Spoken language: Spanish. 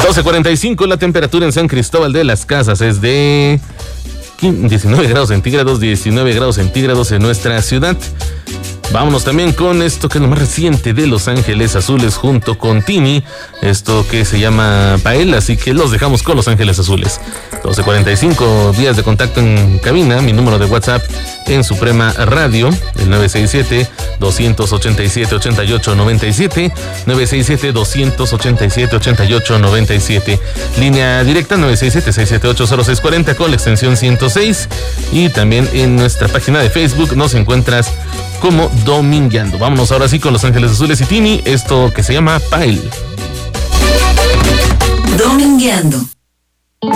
12:45, la temperatura en San Cristóbal de las Casas es de 19 grados centígrados, 19 grados centígrados en nuestra ciudad. Vámonos también con esto que es lo más reciente de Los Ángeles Azules junto con Tini, esto que se llama Pael, así que los dejamos con Los Ángeles Azules. 12:45, vías de contacto en cabina, mi número de WhatsApp en Suprema Radio, el 967-287-8897, 967-287-8897, línea directa 967-678-0640 con la extensión 106, y también en nuestra página de Facebook nos encuentras como Domingueando. Vámonos ahora sí con Los Ángeles Azules y Tini, esto que se llama Pael. Domingueando.